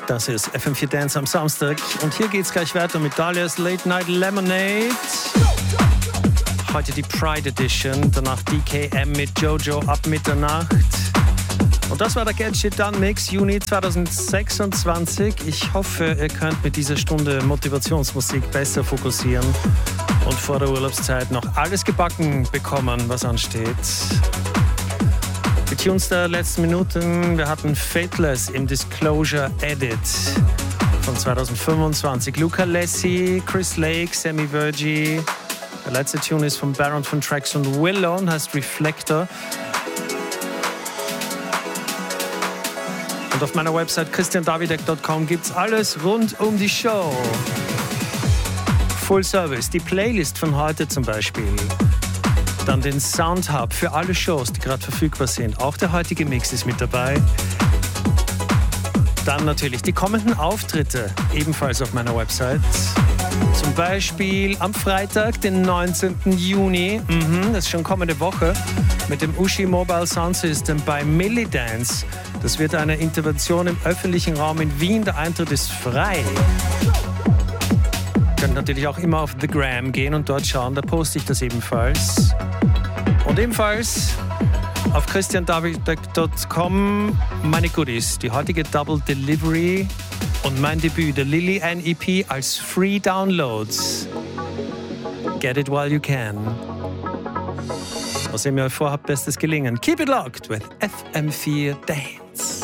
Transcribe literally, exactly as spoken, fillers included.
Das ist F M vier Dance am Samstag und hier geht's gleich weiter mit Dahlias Late Night Lemonade. Heute die Pride Edition, danach D K M mit Jojo ab Mitternacht. Und das war der Get Shit Done Mix, Juni zweitausendsechsundzwanzig. Ich hoffe, ihr könnt mit dieser Stunde Motivationsmusik besser fokussieren und vor der Urlaubszeit noch alles gebacken bekommen, was ansteht. Die Tunes der letzten Minuten, wir hatten Fateless im Disclosure Edit von zweitausendfünfundzwanzig. Luca Lessi, Chris Lake, Sammy Virgie. Der letzte Tune ist von Baron von Trax und Willow und heißt Reflector. Und auf meiner Website christian davidek punkt com gibt's alles rund um die Show. Full Service, die Playlist von heute zum Beispiel. Dann den Soundhub für alle Shows, die gerade verfügbar sind. Auch der heutige Mix ist mit dabei. Dann natürlich die kommenden Auftritte, ebenfalls auf meiner Website. Zum Beispiel am Freitag, den neunzehnten Juni, mhm, das ist schon kommende Woche, mit dem Uschi Mobile Sound System bei Millidance. Das wird eine Intervention im öffentlichen Raum in Wien. Der Eintritt ist frei. Ihr könnt natürlich auch immer auf The Gram gehen und dort schauen, da poste ich das ebenfalls. Und ebenfalls auf christian davidek punkt com meine Goodies, die heutige Double Delivery und mein Debüt, der Lily N E P als Free Downloads. Get it while you can. Was ihr mir vorhabt, bestes gelingen. Keep it locked with F M vier Dance.